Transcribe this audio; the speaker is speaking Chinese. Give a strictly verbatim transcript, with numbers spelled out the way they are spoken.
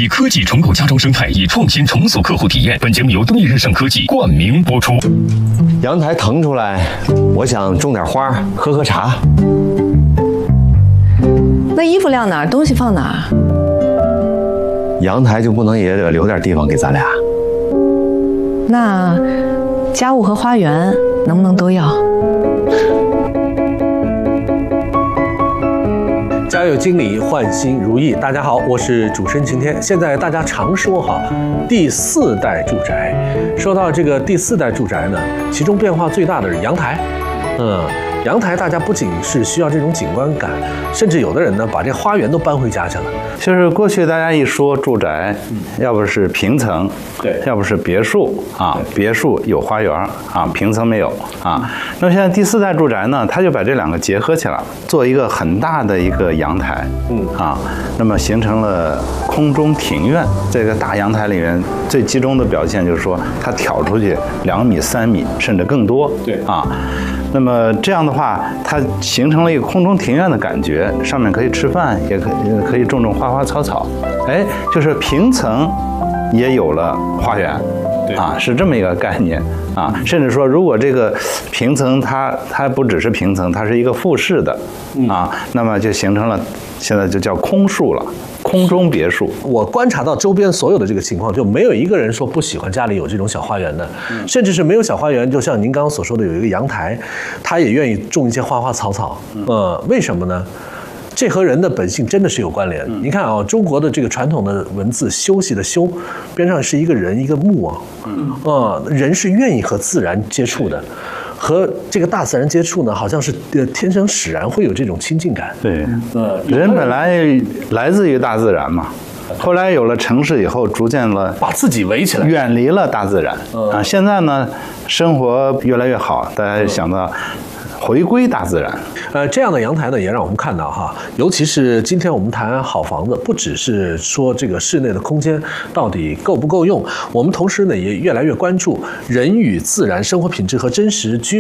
以科技重构家装生态，以创新重塑客户体验。本节目由东益日盛科技冠名播出。 阳台腾出来，我想种点花，喝喝茶。 那衣服晾哪儿，东西放哪儿？ 阳台就不能也得留点地方给咱俩？ 那家务和花园能不能都要？ 家有经理，焕新如意。大家好，我是主持人晴天。现在大家常说哈，第四代住宅。说到这个第四代住宅呢，其中变化最大的是阳台。嗯，阳台大家不仅是需要这种景观感，甚至有的人呢把这花园都搬回家去了。 就是过去大家一说住宅，嗯、要不是平层， 对， 要不是别墅啊，别墅有花园啊，平层没有啊。那么现在第四代住宅呢，它就把这两个结合起来了，做一个很大的一个阳台，嗯啊，那么形成了空中庭院。这个大阳台里面最集中的表现就是说，它挑出去两米、三米，甚至更多， 对啊。那么这样的话，它形成了一个空中庭院的感觉，上面可以吃饭，也可以可以种种花花草草，哎，就是平层也有了花园，啊，是这么一个概念啊。甚至说，如果这个平层它它不只是平层，它是一个复式的啊，那么就形成了现在就叫空墅了。空中别墅， 我观察到周边所有的这个情况，就没有一个人说不喜欢家里有这种小花园的，嗯、甚至是没有小花园，就像您刚刚所说的有一个阳台，他也愿意种一些花花草草。嗯，呃、为什么呢？这和人的本性真的是有关联。嗯、你看啊，中国的这个传统的文字“休息”的“休”，边上是一个人，一个木啊，嗯，呃，人是愿意和自然接触的。和这个大自然接触呢，好像是呃天生使然会有这种亲近感。 对，呃，人本来来自于大自然嘛，后来有了城市以后，逐渐了把自己围起来， 远离了大自然。嗯、啊，现在呢，生活越来越好，大家想到回归大自然。 呃，这样的阳台呢，也让我们看到哈，尤其是今天我们谈好房子，不只是说这个室内的空间到底够不够用，我们同时呢也越来越关注人与自然生活品质和真实居